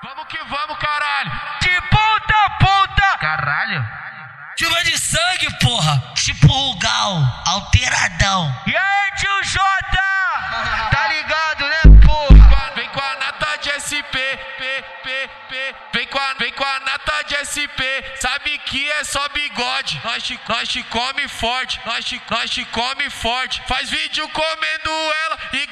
Vamos que vamos, caralho. De ponta a ponta. Caralho. Chuva de sangue, porra. Tipo o Gal, alteradão. E aí, tio Jota? Tá ligado, né, porra? Vem com a nata de SP, Vem com a nata de SP. Sabe que é só bigode. Nós te come forte. Nós te come forte. Faz vídeo comendo ela.